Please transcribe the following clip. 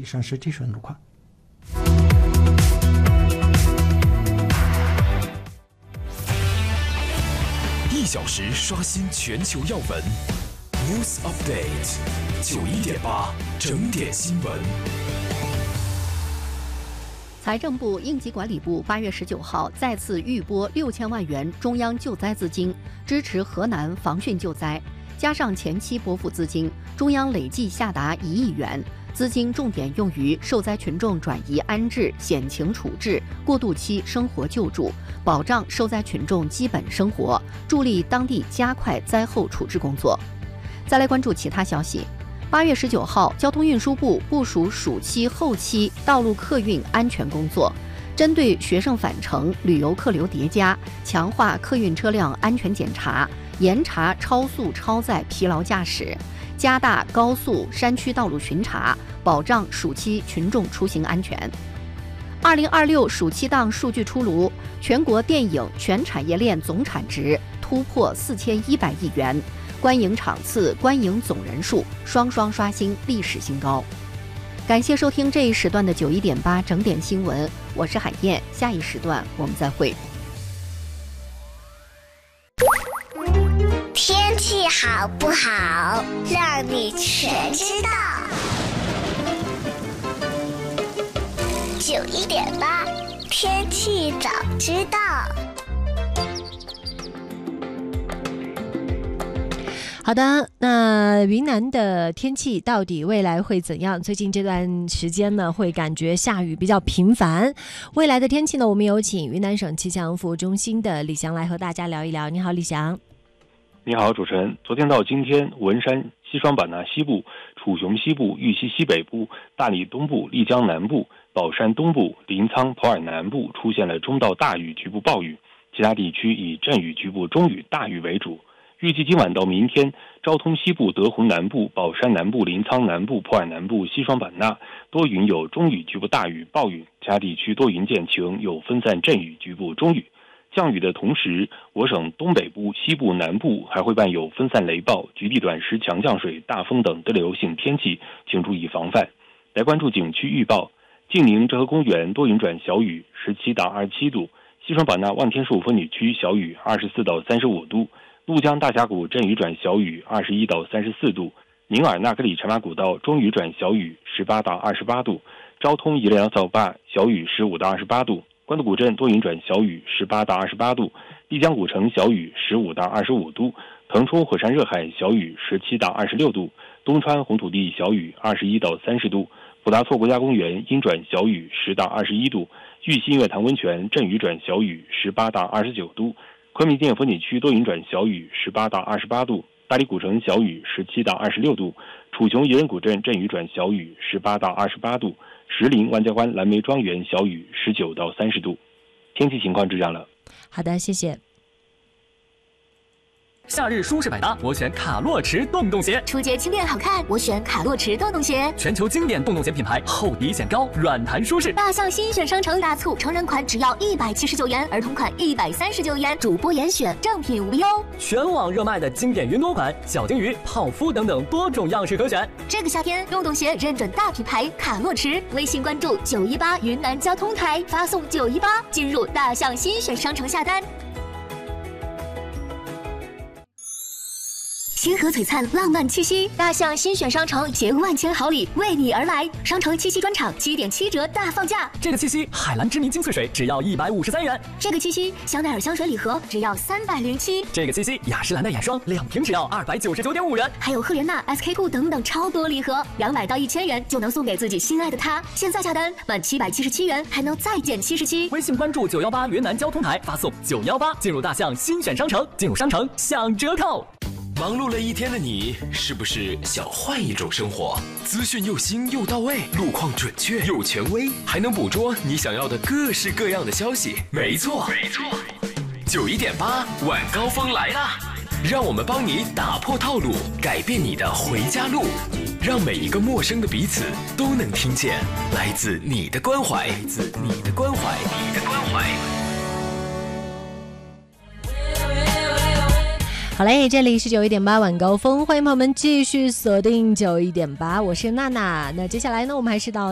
以上是技术路况。 1小时刷新全球要闻 ，News Update 91.8整点新闻。 财政部、应急管理部8月19号再次预拨6000万元中央救灾资金，支持河南防汛救灾。加上前期拨付资金，中央累计下达1亿元，资金重点用于受灾群众转移安置、险情处置、过渡期生活救助，保障受灾群众基本生活，助力当地加快灾后处置工作。再来关注其他消息。8月19号，交通运输部部署暑期后期道路客运安全工作，针对学生返程、旅游客流叠加，强化客运车辆安全检查，严查超速超载疲劳驾驶，加大高速山区道路巡查，保障暑期群众出行安全。2026暑期档数据出炉，全国电影全产业链总产值突破4100亿元，观影场次、观影总人数双双刷新历史新高。感谢收听这一时段的91.8整点新闻，我是海燕，下一时段我们再会。 天气好不好，让你全知道。91.8天气早知道。 好的，那云南的天气到底未来会怎样？最近这段时间呢，会感觉下雨比较频繁。未来的天气呢，我们有请云南省气象服务中心的李翔来和大家聊一聊。你好，李翔。 你好，主持人。昨天到今天，文山、西双版纳西部、楚雄西部、玉溪西北部、大理东部、丽江南部、保山东部、临沧、普洱南部出现了中到大雨局部暴雨，其他地区以阵雨局部中雨大雨为主。预计今晚到明天，昭通西部、德宏南部、保山南部、临沧南部、普洱南部、西双版纳多云有中雨局部大雨暴雨，其他地区多云见晴，有分散阵雨局部中雨。降雨的同时，我省东北部、西部、南部还会伴有分散雷暴、局地短时强降水、大风等对流性天气，请注意防范。来关注景区预报：晋宁浙河公园多云转小雨，17到27度；西双版纳望天树风景区小雨，24到35度；怒江大峡谷阵雨转小雨，21到34度；宁尔纳格里茶马古道中雨转小雨，18到28度；昭通宜良扫坝小雨15到28度；关渡古镇多云转小雨18到28度；丽江古城小雨15到25度；腾冲火山热海小雨17到26度；东川红土地小雨21到30度；普达措国家公园阴转小雨10到21度；玉溪月潭温泉阵雨转小雨18到29度；昆明电风景区多云转小雨18到28度；大理古城小雨17到26度；楚雄宜人古镇阵雨转小雨18到28度；石林万家关蓝莓庄园小雨19到30度。天气情况就这样了。 好的，谢谢。 夏日舒适百搭，我选卡洛驰洞洞鞋； 出街轻便好看，我选卡洛驰洞洞鞋。 全球经典洞洞鞋品牌，厚底显高，软弹舒适。 大象新选商城大促，成人款只要179元，儿童款139元，主播严选，正品无忧。 全网热卖的经典云朵款、小金鱼、泡芙等等多种样式可选。 这个夏天，洞洞鞋认准大品牌卡洛驰，微信关注918云南交通台，发送918进入大象新选商城下单。星河璀璨，浪漫气息，大象新选商城携万千好礼为你而来。商城七夕专场7.7折大放价， 这个七夕海蓝之谜精粹水只要153元， 这个七夕香奈儿香水礼盒只要307， 这个七夕雅诗兰黛眼霜2瓶只要299.5元， 还有赫莲娜、SK two 等等超多礼盒，200到1000元就能送给自己心爱的他。现在下单满777元还能再减77。 微信关注918云南交通台，发送918进入大象新选商城，进入商城享折扣。 忙碌了一天的你，是不是想换一种生活？资讯又新又到位，路况准确又权威，还能捕捉你想要的各式各样的消息。没错，91.8晚高峰来啦！让我们帮你打破套路，改变你的回家路，让每一个陌生的彼此都能听见来自你的关怀，来自你的关怀，你的关怀。 好嘞，这里是91.8晚高峰，欢迎朋友们继续锁定91.8，我是娜娜。那接下来呢，我们还是到